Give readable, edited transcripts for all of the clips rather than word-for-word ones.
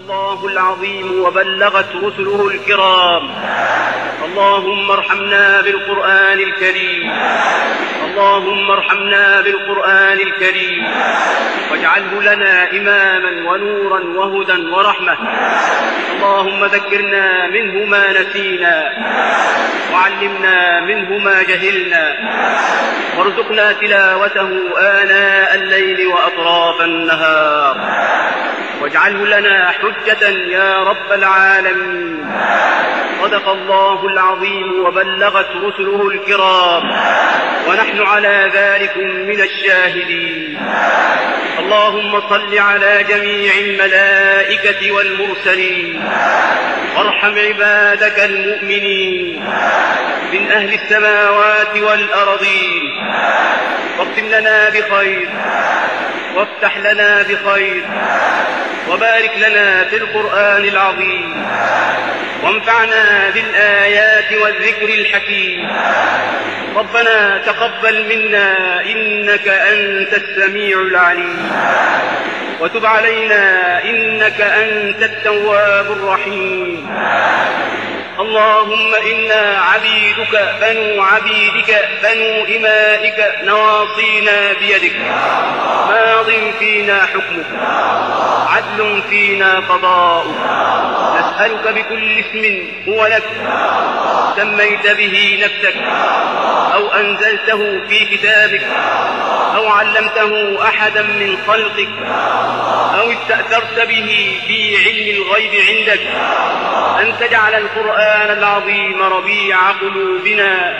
الله العظيم وبلغت رسله الكرام. اللهم ارحمنا بالقرآن الكريم. اللهم ارحمنا بالقرآن الكريم واجعله لنا إماما ونورا وهدى ورحمة. اللهم ذكرنا منه ما نسينا وعلمنا منه ما جهلنا وارزقنا تلاوته آناء الليل وأطراف النهار واجعله لنا حجة يا رب العالمين. صدق الله العظيم وبلغت رسله الكرام ونحن على ذلك من الشاهدين. اللهم صل على جميع الملائكة والمرسلين وارحم عبادك المؤمنين من أهل السماوات والأرضين واختم لنا بخير وافتح لنا بخير وبارك لنا في القرآن العظيم وانفعنا بالآيات والذكر الحكيم. ربنا تقبل منا إنك أنت السميع العليم وتب علينا إنك أنت التواب الرحيم. اللهم إنا عبيدك بنو عبيدك بنو إمائك نواصينا بيدك ماض فينا حكمك عدل فينا قضاؤك. نسألك بكل اسم هو لك سميت به نفسك أو أنزلته في كتابك أو علمته أحدا من خلقك أو استأثرت به في علم الغيب عندك أن تجعل القرآن العظيم ربيع قلوبنا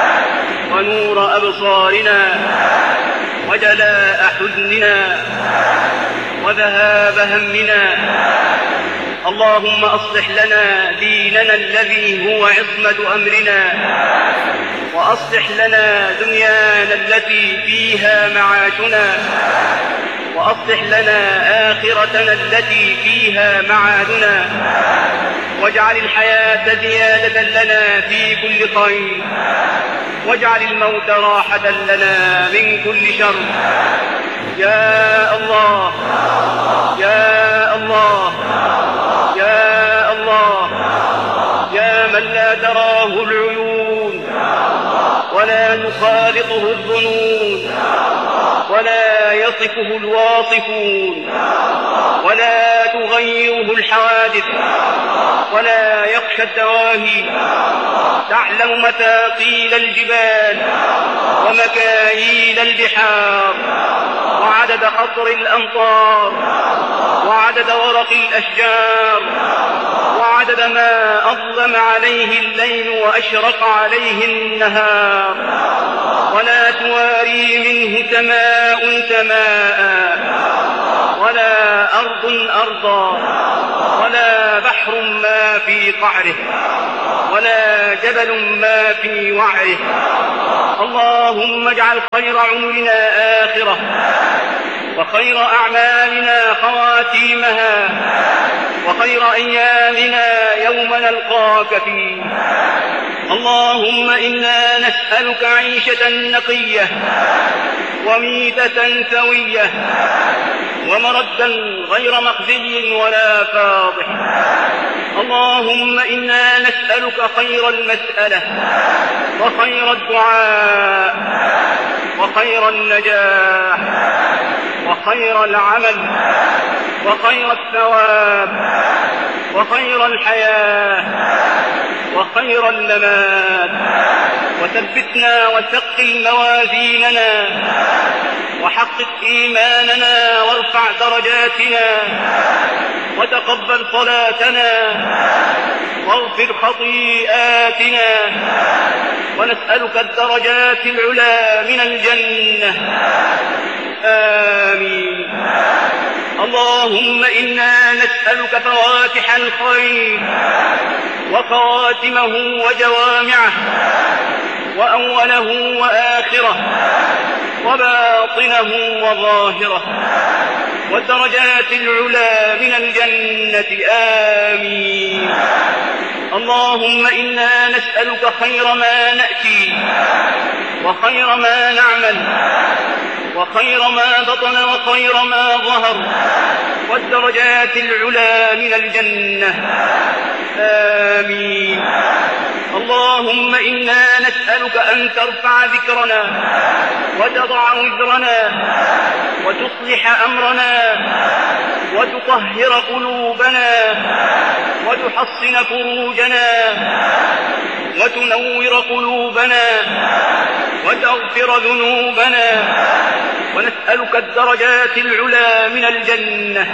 ونور أبصارنا وجلاء حزننا وذهاب همنا. اللهم أصلح لنا ديننا الذي هو عصمة أمرنا وأصلح لنا دنيانا التي فيها معاشنا وأصلح لنا آخرتنا التي فيها معادنا واجعل الحياة زيادة لنا في كل خير واجعل الموت راحة لنا من كل شر. يا الله يا الله يا الله يا من لا تراه العيون ولا تخالطه الظنون ولا يصفه الواصفون ولا تغيره الحوادث ولا يخشى الدواهي. تعلم مثاقيل الجبال ومكاييل البحار وعدد قطر الأمطار وعدد ورق الأشجار وعدد ما أظلم عليه الليل وأشرق عليه النهار. ولا تواري منه سماء سماء ولا أرض أرضا ولا بحر ما في قعره ولا جبل ما في وعره. اللهم اجعل خير عمرنا آخرة وخير أعمالنا خواتيمها وخير أيامنا يوم نلقاك فيه. اللهم إنا نسألك عيشة نقية وميتة سوية ومردا غير مخزي ولا فاضح. اللهم إنا نسألك خير المسألة وخير الدعاء وخير النجاح وخير العمل وخير الثواب وخير الحياة وخير الممات. وثبتنا وثقل موازيننا وحقق إيماننا وارفع درجاتنا وتقبل صلاتنا واغفر خطيئاتنا ونسألك الدرجات العلى من الجنة. آمين. اللهم إنا نسألك فواتح الخير وخواتمه وجوامعه وأوله وآخره وباطنه وظاهره والدرجات العلى من الجنة. آمين. اللهم إنا نسألك خير ما نأتي وخير ما نعمل وخير ما بطن وخير ما ظهر، والدرجات العلى من الجنة. آمين. اللهم إنا نسألك أن ترفع ذكرنا وتضع وزرنا وتصلح أمرنا وتطهر قلوبنا وتحصن فروجنا وتنور قلوبنا وتغفر ذنوبنا، ونسألك الدرجات العلى من الجنة.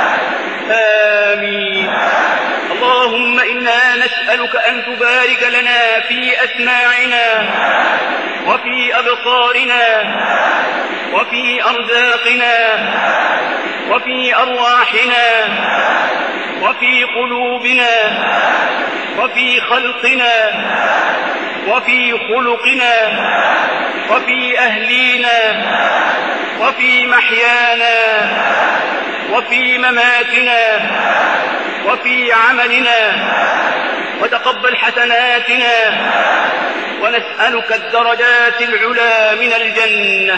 آمين. اللهم إنا نسألك أن تبارك لنا في أسماعنا وفي أبصارنا وفي أرزاقنا وفي أرواحنا وفي قلوبنا وفي خلقنا وفي خلقنا وفي أهلينا وفي محيانا وفي مماتنا وفي عملنا، وتقبل حسناتنا، ونسألك الدرجات العلى من الجنة.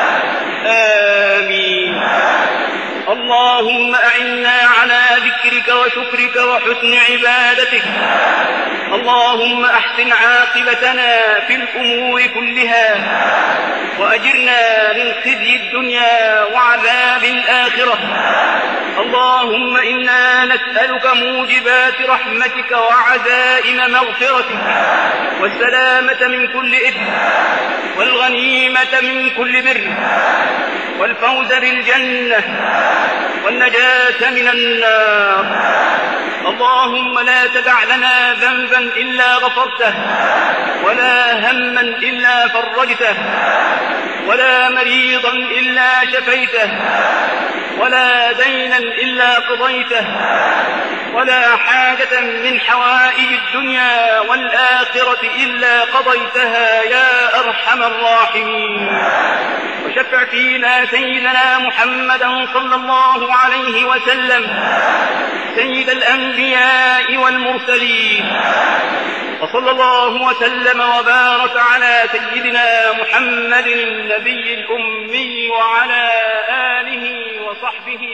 آمين. اللهم أعنا على ذكرك وشكرك وحسن عبادتك. اللهم أحسن عاقبتنا في الأمور كلها، وأجرنا من خزي الدنيا وعذاب الآخرة. اللهم إنا نسألك موجبات رحمتك وعزائم مغفرتك، والسلامة من كل إثم، والغنيمة من كل بر، والفوز بالجنة، والنجاة من النار. اللهم لا تدع لنا ذنبا إلا غفرته، ولا هما إلا فرجته، ولا مريضا إلا شفيته، ولا دينا إلا قضيته، ولا حاجة من حوائج الدنيا والآخرة إلا قضيتها يا أرحم الراحمين. وشفع فينا سيدنا محمدا صلى الله عليه وسلم سيد الأنبياء والمرسلين، وصلى الله وسلم وبارك على سيدنا محمد النبي الأمي وعلى آله وصحبه